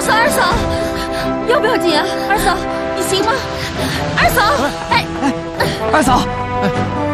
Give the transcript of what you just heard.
二嫂，要不要紧啊？二嫂，你行吗？二嫂，哎， 二嫂，